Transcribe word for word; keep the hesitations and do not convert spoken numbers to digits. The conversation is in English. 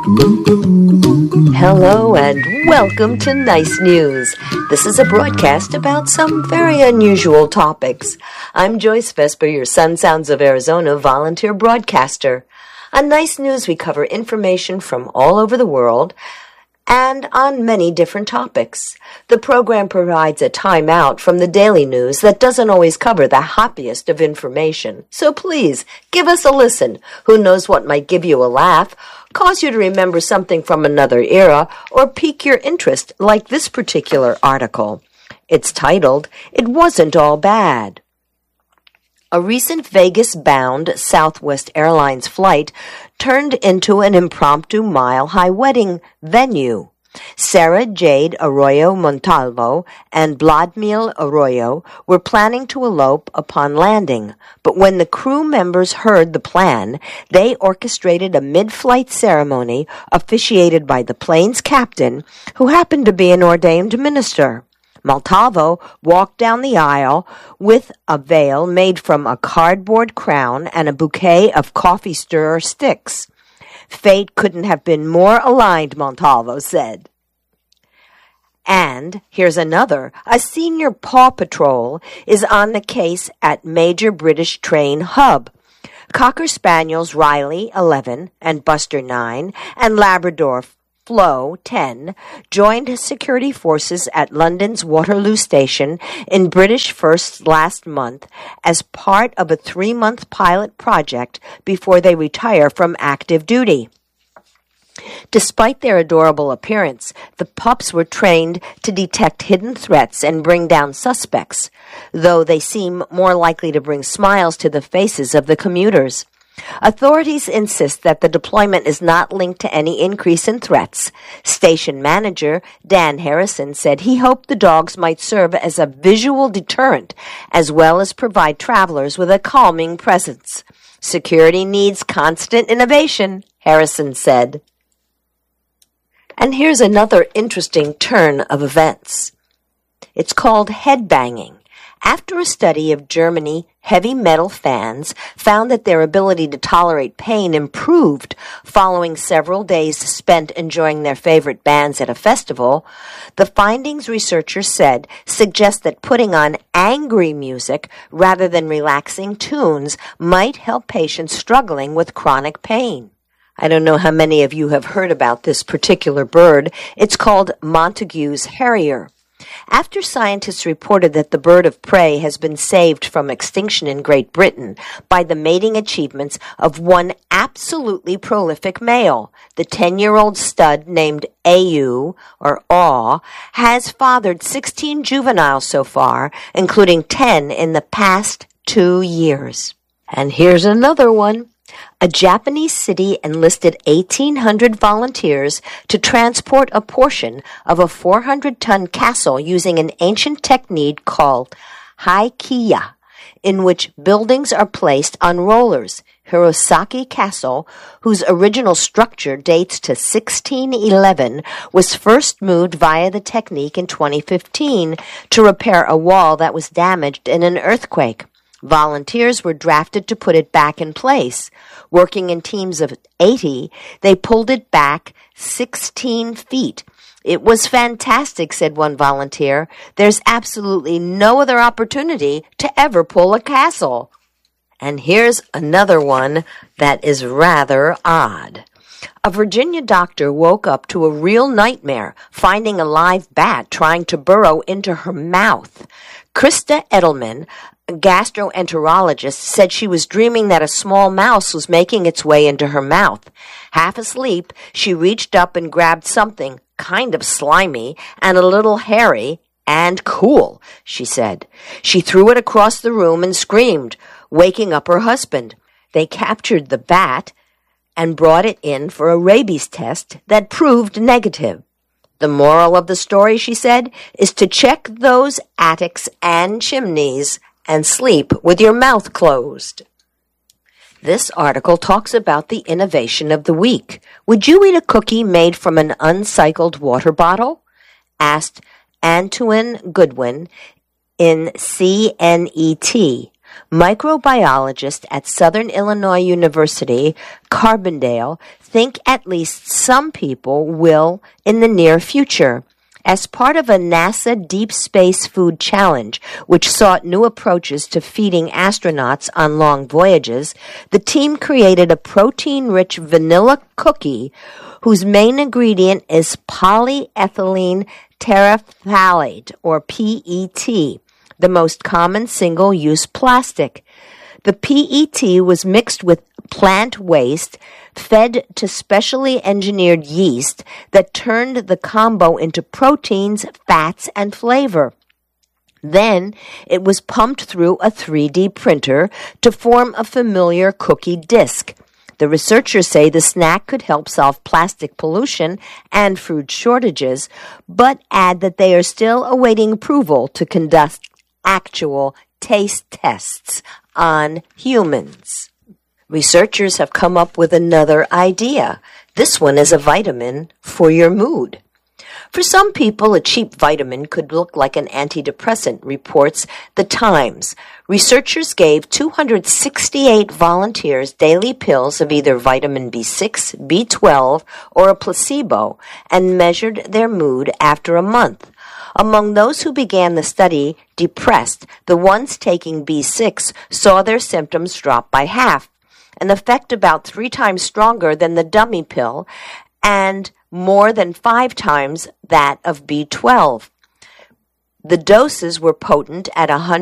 Hello and welcome to Nice News. This is a broadcast about some very unusual topics. I'm Joyce Vesper, your Sun Sounds of Arizona volunteer broadcaster. On Nice News, we cover information from all over the world and on many different topics. The program provides a time out from the daily news that doesn't always cover the happiest of information. So please, give us a listen. Who knows what might give you a laugh, cause you to remember something from another era, or pique your interest like this particular article. It's titled, "It Wasn't All Bad." A recent Vegas-bound Southwest Airlines flight turned into an impromptu mile-high wedding venue. Sarah Jade Arroyo Montalvo and Vladimir Arroyo were planning to elope upon landing, but when the crew members heard the plan, they orchestrated a mid-flight ceremony officiated by the plane's captain, who happened to be an ordained minister. Montalvo walked down the aisle with a veil made from a cardboard crown and a bouquet of coffee stirrer sticks. Fate couldn't have been more aligned, Montalvo said. And here's another. A senior Paw Patrol is on the case at major British train hub. Cocker Spaniels Riley, eleven, and Buster, nine, and Labrador Flo, ten, joined security forces at London's Waterloo Station in British First last month as part of a three-month pilot project before they retire from active duty. Despite their adorable appearance, the pups were trained to detect hidden threats and bring down suspects, though they seem more likely to bring smiles to the faces of the commuters. Authorities insist that the deployment is not linked to any increase in threats. Station manager Dan Harrison said he hoped the dogs might serve as a visual deterrent as well as provide travelers with a calming presence. Security needs constant innovation, Harrison said. And here's another interesting turn of events. It's called headbanging. After a study of Germany, heavy metal fans found that their ability to tolerate pain improved following several days spent enjoying their favorite bands at a festival. The findings, researchers said, suggest that putting on angry music rather than relaxing tunes might help patients struggling with chronic pain. I don't know how many of you have heard about this particular bird. It's called Montagu's harrier. After scientists reported that the bird of prey has been saved from extinction in Great Britain by the mating achievements of one absolutely prolific male, the ten-year-old stud named Au, or Aw, has fathered sixteen juveniles so far, including ten in the past two years. And here's another one. A Japanese city enlisted eighteen hundred volunteers to transport a portion of a four hundred ton castle using an ancient technique called haikiya, in which buildings are placed on rollers. Hirosaki Castle, whose original structure dates to sixteen eleven, was first moved via the technique in twenty fifteen to repair a wall that was damaged in an earthquake. Volunteers were drafted to put it back in place. Working in teams of eighty, they pulled it back sixteen feet. It was fantastic, said one volunteer. There's absolutely no other opportunity to ever pull a castle. And here's another one that is rather odd. A Virginia doctor woke up to a real nightmare, finding a live bat trying to burrow into her mouth. Krista Edelman, a gastroenterologist, said she was dreaming that a small mouse was making its way into her mouth. Half asleep, she reached up and grabbed something kind of slimy and a little hairy and cool, she said. She threw it across the room and screamed, waking up her husband. They captured the bat and brought it in for a rabies test that proved negative. The moral of the story, she said, is to check those attics and chimneys and sleep with your mouth closed. This article talks about the innovation of the week. Would you eat a cookie made from an uncycled water bottle? Asked Antoine Goodwin in C N E T. Microbiologists at Southern Illinois University, Carbondale, think at least some people will in the near future. As part of a NASA Deep Space Food Challenge, which sought new approaches to feeding astronauts on long voyages, the team created a protein-rich vanilla cookie whose main ingredient is polyethylene terephthalate, or P E T, the most common single-use plastic. The P E T was mixed with plant waste, fed to specially engineered yeast that turned the combo into proteins, fats, and flavor. Then it was pumped through a three D printer to form a familiar cookie disc. The researchers say the snack could help solve plastic pollution and food shortages, but add that they are still awaiting approval to conduct actual taste tests on humans. Researchers have come up with another idea. This one is a vitamin for your mood. For some people, a cheap vitamin could look like an antidepressant, reports The Times. Researchers gave two hundred sixty-eight volunteers daily pills of either vitamin B six, B twelve, or a placebo and measured their mood after a month. Among those who began the study depressed, the ones taking B six saw their symptoms drop by half, an effect about three times stronger than the dummy pill and more than five times that of B twelve. The doses were potent at one hundred